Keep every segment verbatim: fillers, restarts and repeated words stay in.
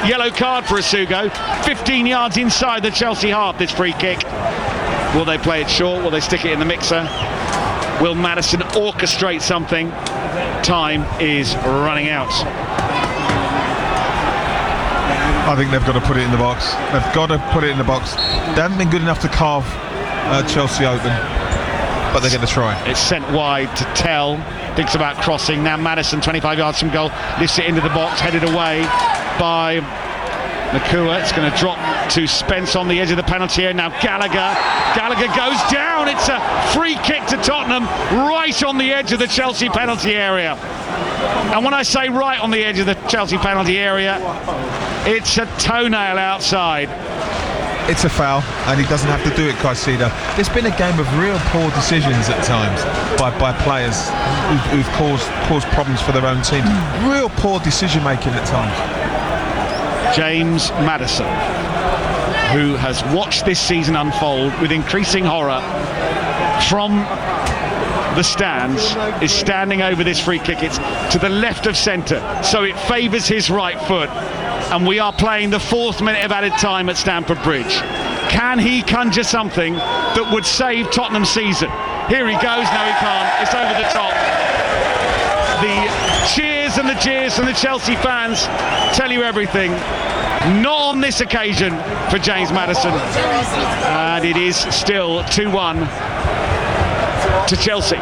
yellow card for Asugo. fifteen yards inside the Chelsea half, this free kick. Will they play it short? Will they stick it in the mixer? Will Maddison orchestrate something? Time is running out. I think they've got to put it in the box. They've got to put it in the box. They haven't been good enough to carve uh, Chelsea open, but they're going to try. It's sent wide to Tell. Thinks about crossing. Now Maddison, twenty-five yards from goal, lifts it into the box, headed away by Nakua. It's going to drop to Spence on the edge of the penalty area. Now Gallagher. Gallagher goes down. It's a free kick to Tottenham, right on the edge of the Chelsea penalty area. And when I say right on the edge of the Chelsea penalty area, it's a toenail outside. It's a foul, and he doesn't have to do it, Caicedo. It's been a game of real poor decisions at times by, by players who've, who've caused, caused problems for their own teams. Real poor decision making at times. James Maddison, who has watched this season unfold with increasing horror from the stands, is standing over this free kick. It's to the left of centre, so it favours his right foot. And we are playing the fourth minute of added time at Stamford Bridge. Can he conjure something that would save Tottenham's season? Here he goes. No, he can't. It's over the top. The cheers and the jeers from the Chelsea fans tell you everything. Not on this occasion for James Maddison. And it is still two one to Chelsea.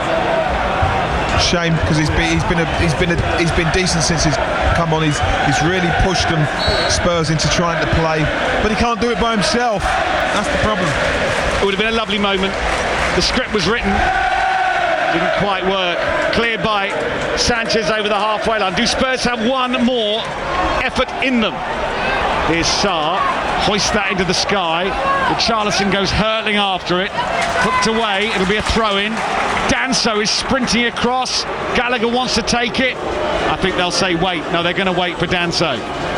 Shame, because he's been he's been a, he's been a, he's been decent since he's come on. He's he's really pushed them Spurs into trying to play, but he can't do it by himself. That's the problem. It would have been a lovely moment. The script was written, didn't quite work. Cleared by Sanchez over the halfway line. Do Spurs have one more effort in them? Here's Sarr, hoists that into the sky. Richarlison goes hurtling after it, hooked away. It'll be a throw-in. Danso is sprinting across. Gallagher wants to take it. I think they'll say wait. No, they're going to wait for Danso.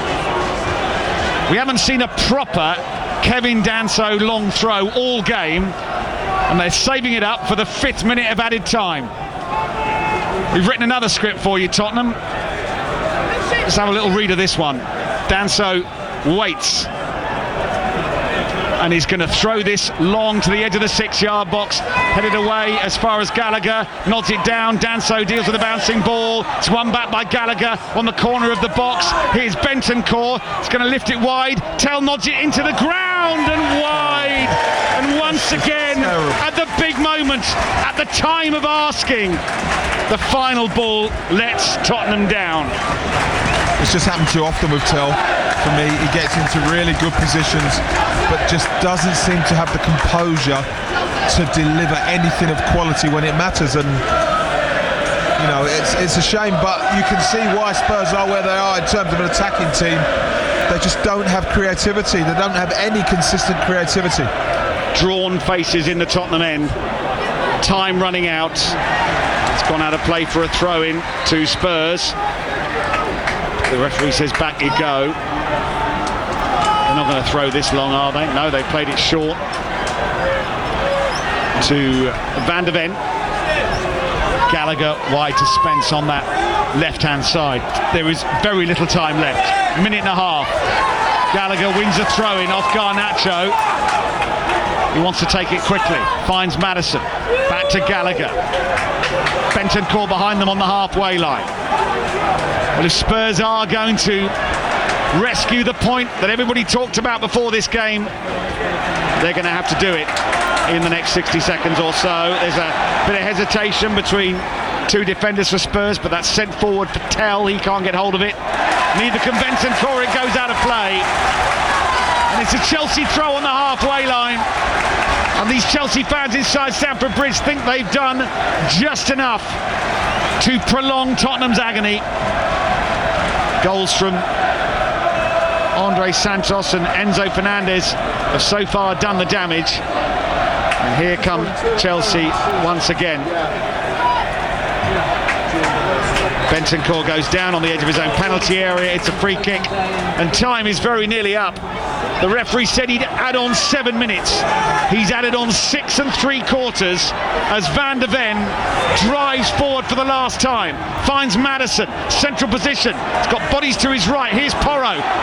We haven't seen a proper Kevin Danso long throw all game, and they're saving it up for the fifth minute of added time. We've written another script for you, Tottenham. Let's have a little read of this one. Danso waits, and he's going to throw this long to the edge of the six-yard box, headed away as far as Gallagher, nods it down. Danso deals with the bouncing ball. It's won back by Gallagher on the corner of the box. Here's Bentancur. It's going to lift it wide. Tell nods it into the ground and wide. And once again, at the big moment, at the time of asking, the final ball lets Tottenham down. It's just happened too often with Tell. For me, he gets into really good positions, but just doesn't seem to have the composure to deliver anything of quality when it matters. And you know, it's it's a shame, but you can see why Spurs are where they are in terms of an attacking team. They just don't have creativity. They don't have any consistent creativity. Drawn faces in the Tottenham end. Time running out. It's gone out of play for a throw-in to Spurs. The referee says back you go. They're not going to throw this long, are they? No, they played it short to Van de Ven. Gallagher wide to Spence on that left-hand side. There is very little time left. Minute and a half. Gallagher wins a throw-in off Garnacho. He wants to take it quickly. Finds Maddison. Back to Gallagher. Bentancur behind them on the halfway line. Well, if Spurs are going to rescue the point that everybody talked about before this game, they're going to have to do it in the next sixty seconds or so. There's a bit of hesitation between two defenders for Spurs, but that's sent forward for Tell. He can't get hold of it. Neither can Bentancur. It goes out of play. And it's a Chelsea throw on the halfway line. And these Chelsea fans inside Stamford Bridge think they've done just enough to prolong Tottenham's agony. Goals from Andre Santos and Enzo Fernandez have so far done the damage. And here come Chelsea once again. Bentancur goes down on the edge of his own penalty area. It's a free kick, and time is very nearly up. The referee said he'd add on seven minutes. He's added on six and three quarters as Van de Ven drives forward for the last time. Finds Maddison, central position. He's got bodies to his right. Here's Porro.